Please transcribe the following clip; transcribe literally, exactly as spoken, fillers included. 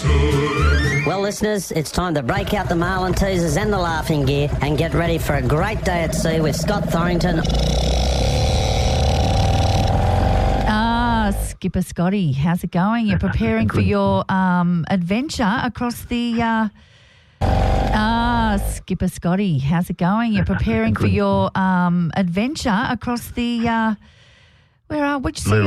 Well, listeners, it's time to break out the marlin teasers and the laughing gear and get ready for a great day at sea with Scott Thorrington. Ah, Skipper Scotty, how's it going? You're preparing for your um, adventure across the... Uh... Ah, Skipper Scotty, how's it going? You're preparing for your um, adventure across the... Uh... Where are... Which sea